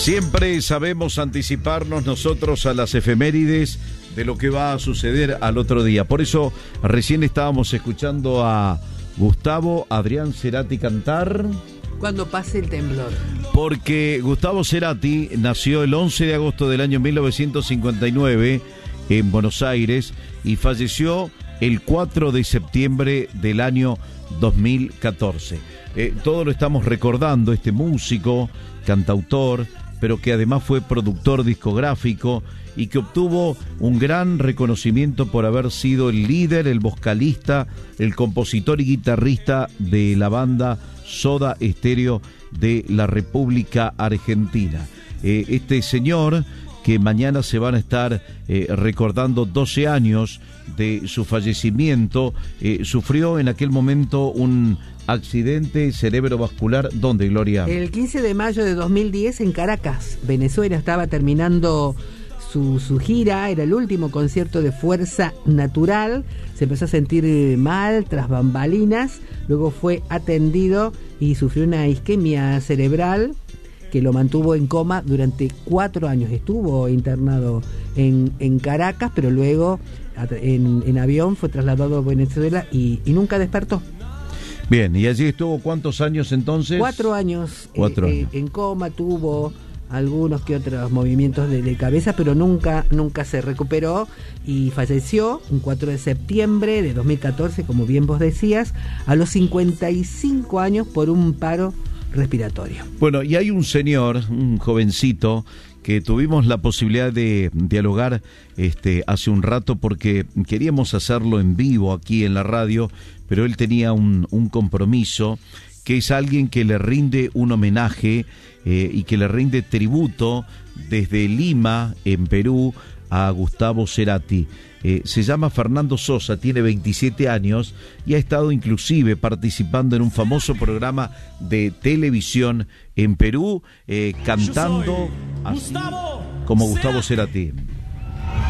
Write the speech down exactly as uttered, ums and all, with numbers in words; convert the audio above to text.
Siempre sabemos anticiparnos nosotros a las efemérides de lo que va a suceder al otro día. Por eso recién estábamos escuchando a Gustavo Adrián Cerati cantar Cuando pase el temblor. Porque Gustavo Cerati nació el once de agosto del año mil novecientos cincuenta y nueve en Buenos Aires y falleció el cuatro de septiembre del año dos mil catorce. Eh, todo lo estamos recordando, este músico, cantautor, pero que además fue productor discográfico y que obtuvo un gran reconocimiento por haber sido el líder, el vocalista, el compositor y guitarrista de la banda Soda Stereo de la República Argentina. Eh, este señor, que mañana se van a estar eh, recordando doce años de su fallecimiento, eh, sufrió en aquel momento un accidente cerebrovascular. ¿Dónde, Gloria? El quince de mayo de dos mil diez en Caracas, Venezuela. Estaba terminando su, su gira, era el último concierto de Fuerza Natural. Se empezó a sentir mal tras bambalinas, luego fue atendido y sufrió una isquemia cerebral que lo mantuvo en coma durante cuatro años. Estuvo internado en, en Caracas, pero luego en, en avión fue trasladado a Venezuela y, y nunca despertó. Bien, ¿y allí estuvo cuántos años entonces? Cuatro años, Cuatro eh, años. Eh, en coma, tuvo algunos que otros movimientos de, de cabeza, pero nunca, nunca se recuperó y falleció un cuatro de septiembre de dos mil catorce, como bien vos decías, a los cincuenta y cinco años por un paro respiratorio. Bueno, y hay un señor, un jovencito, que tuvimos la posibilidad de dialogar este, hace un rato porque queríamos hacerlo en vivo aquí en la radio, pero él tenía un, un compromiso, que es alguien que le rinde un homenaje eh, y que le rinde tributo desde Lima, en Perú, a Gustavo Cerati. Eh, se llama Fernando Sosa, tiene veintisiete años y ha estado inclusive participando en un famoso programa de televisión en Perú, eh, cantando así como Gustavo Cerati.